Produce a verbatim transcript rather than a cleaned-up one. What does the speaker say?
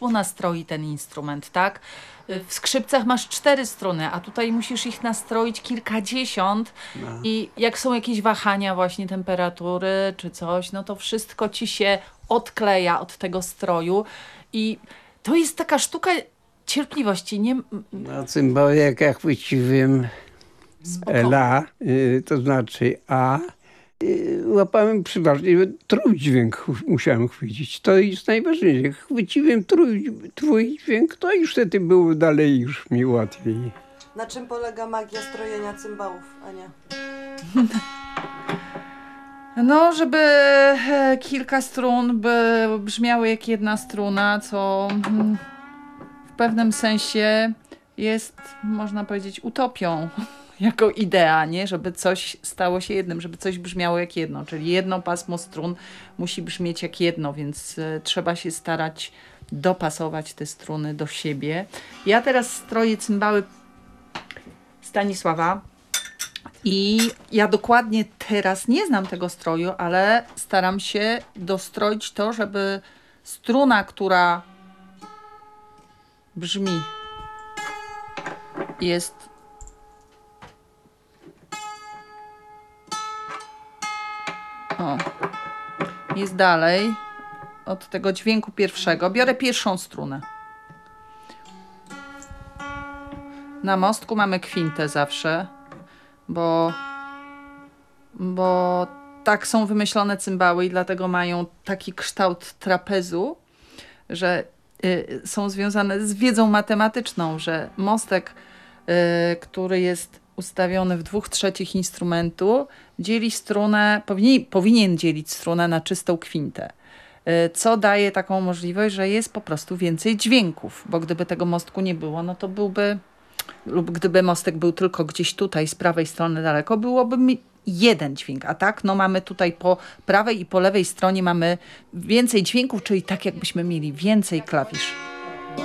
łatwo nastroi ten instrument, tak? W skrzypcach masz cztery struny, a tutaj musisz ich nastroić kilkadziesiąt No. i jak są jakieś wahania właśnie temperatury czy coś, no to wszystko ci się odkleja od tego stroju i to jest taka sztuka cierpliwości. Nie... No, cymbały jak ja chwyciłem la, y, to znaczy a, y, łapałem przeważnie trójdźwięk ch- musiałem chwycić. To jest najważniejsze. Jak chwyciłem trój, trójdźwięk, to już wtedy było dalej już mi łatwiej. Na czym polega magia strojenia cymbałów, Ania? No, żeby e, kilka strun by brzmiały jak jedna struna, co mm, w pewnym sensie jest, można powiedzieć, utopią jako idea, nie? Żeby coś stało się jednym, żeby coś brzmiało jak jedno, czyli jedno pasmo strun musi brzmieć jak jedno, więc e, trzeba się starać dopasować te struny do siebie. Ja teraz stroję cymbały Stanisława. I ja dokładnie teraz nie znam tego stroju, ale staram się dostroić to, żeby struna, która brzmi, jest o, jest dalej od tego dźwięku pierwszego. Biorę pierwszą strunę. Na mostku mamy kwintę zawsze. Bo, bo tak są wymyślone cymbały i dlatego mają taki kształt trapezu, że y, są związane z wiedzą matematyczną, że mostek, y, który jest ustawiony w dwóch trzecich instrumentu, dzieli strunę, powinien, powinien dzielić strunę na czystą kwintę. Y, co daje taką możliwość, że jest po prostu więcej dźwięków, bo gdyby tego mostku nie było, no to byłby... lub gdyby mostek był tylko gdzieś tutaj z prawej strony daleko, byłoby mi jeden dźwięk, a tak no mamy tutaj po prawej i po lewej stronie mamy więcej dźwięków, czyli tak jakbyśmy mieli więcej klawisz.